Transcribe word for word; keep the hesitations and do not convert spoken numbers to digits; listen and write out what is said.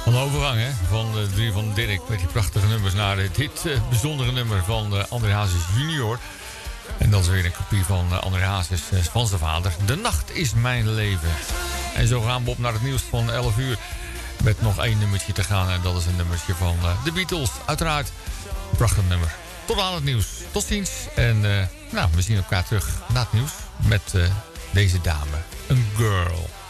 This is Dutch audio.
Een overgang hè, van de drie van Dirk met die prachtige nummers naar uh, dit uh, bijzondere nummer van uh, André Hazes junior. En dat is weer een kopie van uh, André Hazes uh, van zijn vader. De nacht is mijn leven. En zo gaan we op naar het nieuws van elf uur. Met nog één nummertje te gaan. En dat is een nummertje van uh, de Beatles. Uiteraard, prachtig nummer. Tot aan het nieuws. Tot ziens. En uh, nou, we zien elkaar terug na het nieuws. Met uh, deze dame. Een girl.